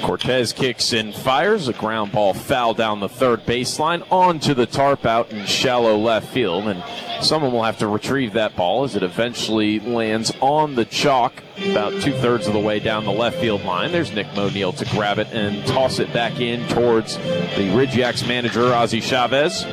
Cortez kicks and fires. A ground ball foul down the third baseline onto the tarp out in shallow left field. And someone will have to retrieve that ball as it eventually lands on the chalk about 2/3 of the way down the left field line. There's Nick Moneal to grab it and toss it back in towards the Ridgeax manager, Ozzie Chavez.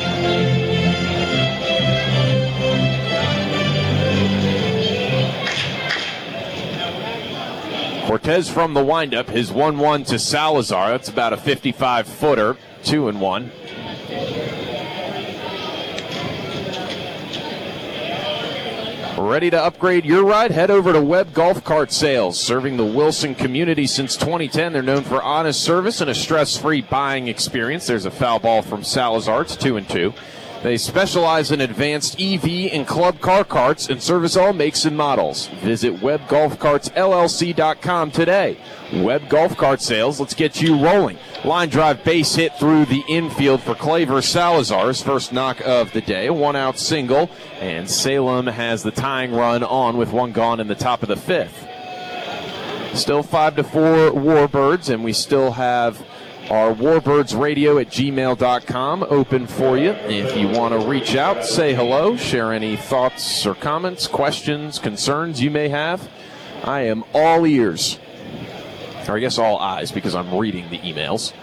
Cortez from the windup, his 1-1 to Salazar. That's about a 55-footer, 2-1. Ready to upgrade your ride? Head over to Webb Golf Cart Sales. Serving the Wilson community since 2010. They're known for honest service and a stress-free buying experience. There's a foul ball from Salazar. It's 2-2. They specialize in advanced EV and club car carts and service all makes and models. Visit WebbGolfCartsLLC.com today. Webb Golf Cart Sales, let's get you rolling. Line drive base hit through the infield for Claver Salazar's first knock of the day. A one-out single, and Salem has the tying run on with one gone in the top of the fifth. Still 5-4 Warbirds, and we still have our warbirdsladio@gmail.com open for you. If you want to reach out, say hello, share any thoughts or comments, questions, concerns you may have, I am all ears. Or I guess all eyes, because I'm reading the emails.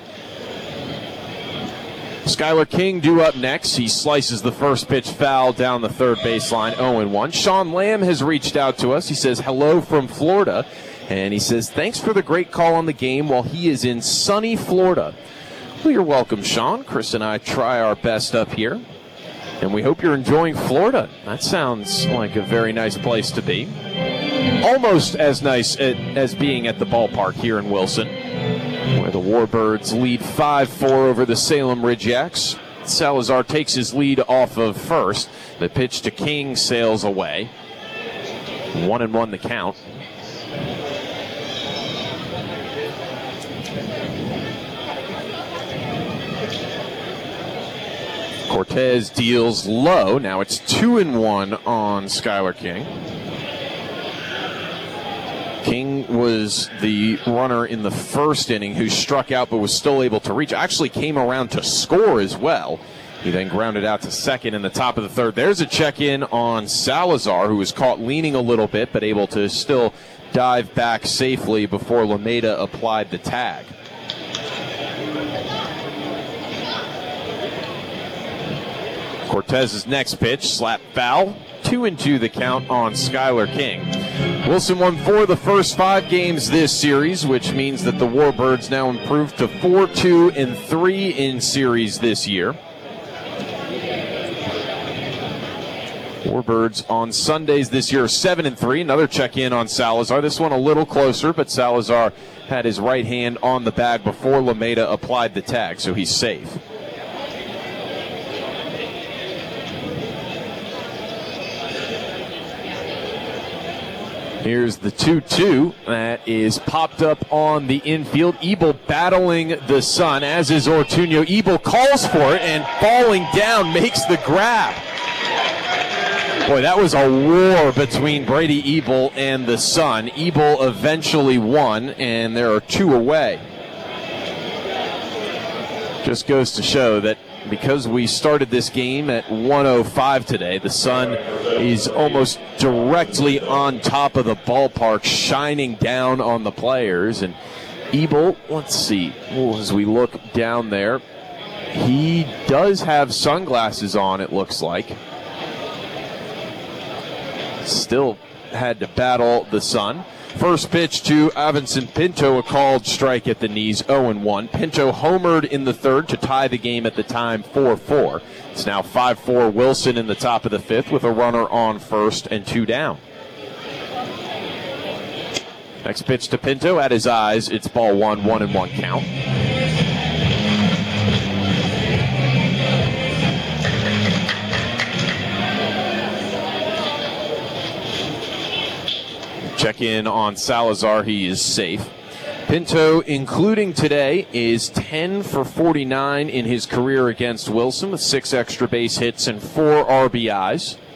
Skylar King due up next. He slices the first pitch foul down the third baseline, 0-1. Sean Lamb has reached out to us. He says hello from Florida. And he says, thanks for the great call on the game while he is in sunny Florida. Well, you're welcome, Sean. Chris and I try our best up here. And we hope you're enjoying Florida. That sounds like a very nice place to be. Almost as nice as being at the ballpark here in Wilson, where the Warbirds lead 5-4 over the Salem Ridgeax. Salazar takes his lead off of first. The pitch to King sails away. 1-1 the count. Cortez deals low. Now it's 2-1 on Skylar King. King was the runner in the first inning who struck out but was still able to reach. Actually came around to score as well. He then grounded out to second in the top of the third. There's a check-in on Salazar, who was caught leaning a little bit but able to still dive back safely before Lameda applied the tag. Cortez's next pitch, slap foul. 2-2 the count on Skylar King. Wilson won 4 of the first 5 games this series, which means that the Warbirds now improved to 4-2-3 in series this year. Warbirds on Sundays this year 7-3. Another check-in on Salazar. This one a little closer, but Salazar had his right hand on the bag before Lameda applied the tag, so he's safe. Here's the 2-2 that is popped up on the infield. Ebel battling the sun, as is Ortuño. Ebel calls for it, and falling down makes the grab. Boy, that was a war between Brady Ebel and the sun. Ebel eventually won, and there are 2 away. Just goes to show that because we started this game at 1:05 today, the sun is almost directly on top of the ballpark, shining down on the players. And Ebel, let's see, as we look down there, he does have sunglasses on, it looks like. Still had to battle the sun. First pitch to Avanson Pinto, a called strike at the knees, 0-1. Pinto homered in the third to tie the game at the time, 4-4. It's now 5-4 Wilson in the top of the fifth with a runner on first and 2 down. Next pitch to Pinto, at his eyes, it's ball 1, 1-1 count. Check in on Salazar. He is safe. Pinto, including today, is 10 for 49 in his career against Wilson with 6 extra base hits and 4 RBIs.